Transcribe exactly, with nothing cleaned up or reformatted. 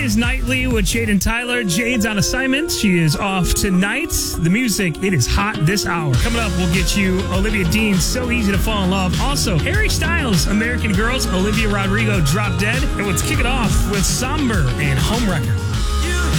is Nightly with Jade and Tyler. Jade's on assignment. She is off tonight. The music, it is hot this hour. Coming up, we'll get you Olivia Dean's So Easy to Fall in Love. Also, Harry Styles, American Girls, Olivia Rodrigo, Drop Dead. And let's kick it off with Somber and Homewrecker.